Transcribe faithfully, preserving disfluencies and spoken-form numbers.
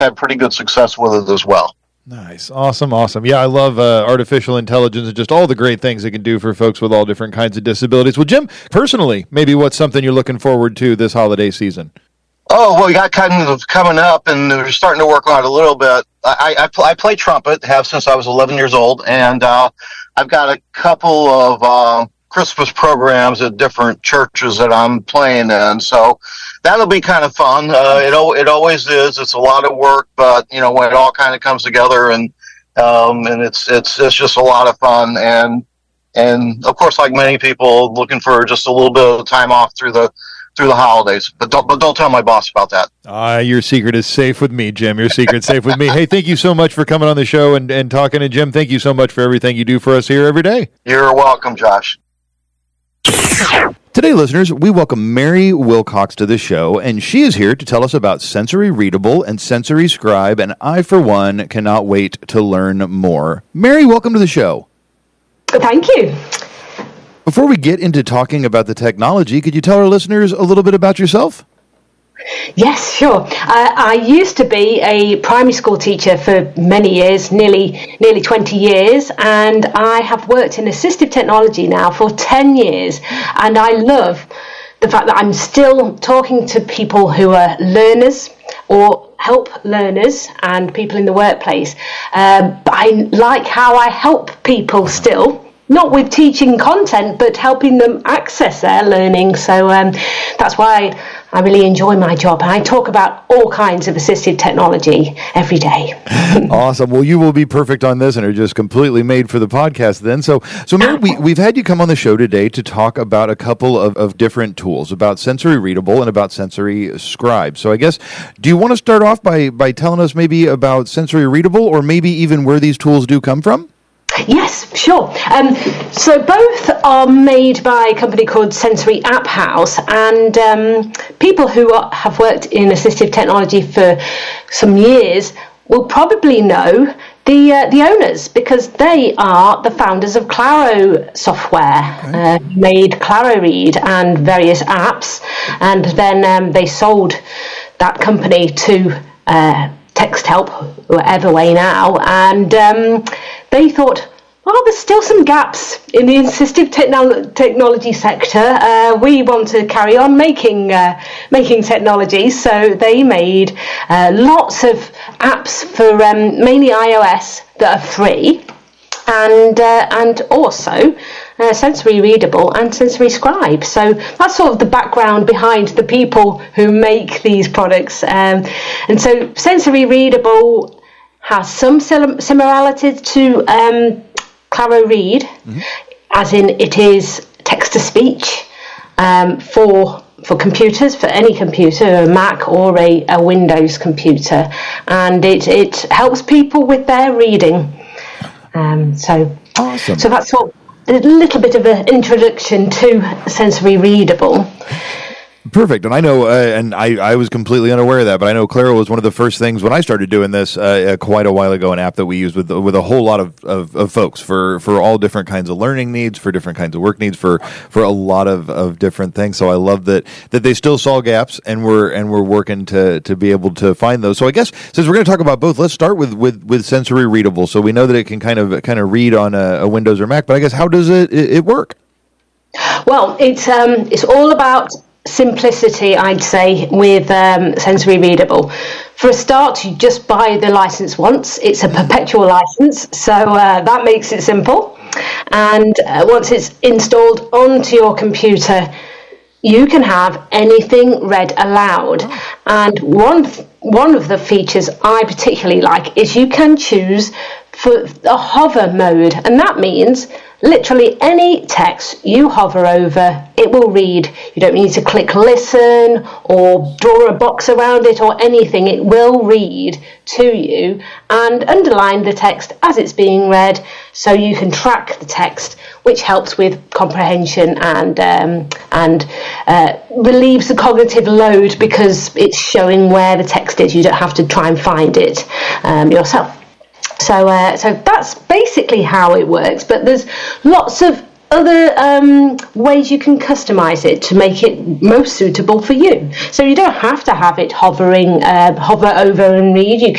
had pretty good success with it as well. Nice. Awesome. Awesome. Yeah, I love uh, artificial intelligence and just all the great things it can do for folks with all different kinds of disabilities. Well, Jim, personally, maybe what's something you're looking forward to this holiday season? Oh, well, we got kind of coming up, and we're starting to work on it a little bit. I, I, pl- I play trumpet, have since I was eleven years old, and uh, I've got a couple of uh, Christmas programs at different churches that I'm playing in, so that'll be kind of fun. Uh, it it always is. It's a lot of work, but you know when it all kind of comes together, and um, and it's it's it's just a lot of fun, and and of course, like many people, looking for just a little bit of time off through the through the holidays. But don't but don't tell my boss about that. Ah, uh, your secret is safe with me, Jim. Your secret's safe with me. Hey, thank you so much for coming on the show and and talking. And Jim, thank you so much for everything you do for us here every day. You're welcome, Josh. Today, listeners, we welcome Mary Wilcox to the show, and she is here to tell us about Sensory Readable and Sensory Scribe, and I, for one, cannot wait to learn more. Mary, welcome to the show. Thank you. Before we get into talking about the technology, could you tell our listeners a little bit about yourself? Yes, sure. Uh, I used to be a primary school teacher for many years, nearly nearly twenty years, and I have worked in assistive technology now for ten years, and I love the fact that I'm still talking to people who are learners or help learners and people in the workplace. Um, but I like how I help people still, not with teaching content, but helping them access their learning. So um, that's why I really enjoy my job. And I talk about all kinds of assistive technology every day. Awesome. Well, you will be perfect on this and are just completely made for the podcast then. So, so Mary, we, we've had you come on the show today to talk about a couple of, of different tools, about Sensory Readable and about Sensory Scribe. So I guess, do you want to start off by, by telling us maybe about Sensory Readable or maybe even where these tools do come from? Yes, sure. Um, so both are made by a company called Sensory App House, and um, people who are, have worked in assistive technology for some years will probably know the uh, the owners, because they are the founders of Claro software, okay. uh, made Claro Read and various apps, and then um, they sold that company to uh, TextHelp, whatever way now, and um, they thought, well, there's still some gaps in the assistive techno- technology sector. Uh, we want to carry on making uh, making technology, so they made uh, lots of apps for um, mainly iOS that are free, and uh, and also uh, Sensory Readable and Sensory Scribe. So that's sort of the background behind the people who make these products. Um, and so Sensory Readable has some sim- similarities to um, Claro Read, mm-hmm. as in it is text-to-speech um, for for computers, for any computer, a Mac or a, a Windows computer, and it it helps people with their reading. Um, so, awesome. So that's what a little bit of an introduction to Sensory Readable. Perfect. And I know, uh, and I, I was completely unaware of that, but I know Claro was one of the first things when I started doing this uh, quite a while ago, an app that we used with with a whole lot of, of, of folks for, for all different kinds of learning needs, for different kinds of work needs, for, for a lot of, of different things. So I love that that they still saw gaps and we're and we're working to, to be able to find those. So I guess since we're going to talk about both, let's start with, with, with Sensory Readable. So we know that it can kind of kind of read on a, a Windows or Mac, but I guess how does it it, it work? Well, it's um it's all about simplicity, I'd say, with um, Sensory Readable. For a start, you just buy the license once. It's a perpetual license, so uh, that makes it simple. And uh, once it's installed onto your computer, you can have anything read aloud. And one one of the features I particularly like is you can choose for the hover mode, and that means literally any text you hover over, it will read. You don't need to click listen or draw a box around it or anything. It will read to you and underline the text as it's being read, so you can track the text, which helps with comprehension and um, and uh, relieves the cognitive load because it's showing where the text is. You don't have to try and find it um, yourself. So, uh, so that's basically how it works. But there's lots of other um, ways you can customize it to make it most suitable for you. So you don't have to have it hovering, uh, hover over and read. You